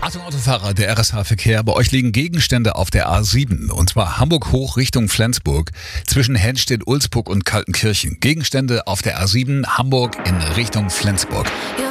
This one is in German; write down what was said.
Achtung Autofahrer, der RSH-Verkehr. Bei euch liegen Gegenstände auf der A7. Und zwar Hamburg hoch Richtung Flensburg. Zwischen Henstedt, Ulsburg und Kaltenkirchen. Gegenstände auf der A7 Hamburg in Richtung Flensburg.